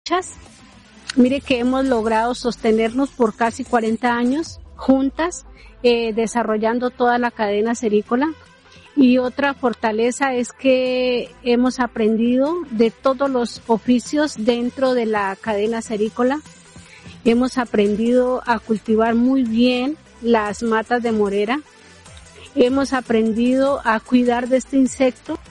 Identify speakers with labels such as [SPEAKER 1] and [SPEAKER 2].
[SPEAKER 1] Mire que hemos logrado sostenernos por casi 40 años juntas, desarrollando toda la cadena cerícola. Y otra fortaleza es que hemos aprendido de todos los oficios dentro de la cadena cerícola. Hemos aprendido a cultivar muy bien las matas de morera. Hemos aprendido a cuidar de este insecto